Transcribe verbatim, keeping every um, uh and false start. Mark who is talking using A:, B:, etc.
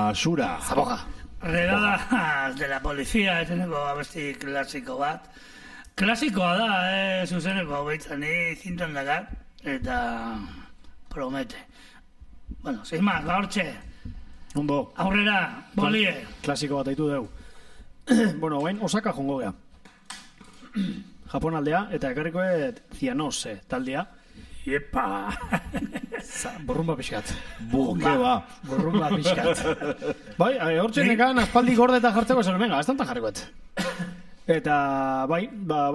A: basura.
B: Zaboga.
C: Redadas de la policía, ezeneko abesti klasiko bat. Klasikoa da, eh, zuzeneko behitzen, ni zintan dakar, eta promete. Bueno, sin más, ba hortxe.
B: Ondo.
C: Aurrera, bolie.
B: Klasiko bat aitu deu. Bueno, bain, Osaka jongo gea. Japon aldea, eta ekarrikoet Cianose taldea.
C: Iepa!
B: Borrumba pixkat.
A: Buke ba.
B: Borrumba pixkat. Bai, hortxe nekan aspaldi gorde eta jartzeko esan, venga, ez tanta jarrikoet. Eta, bai, ba,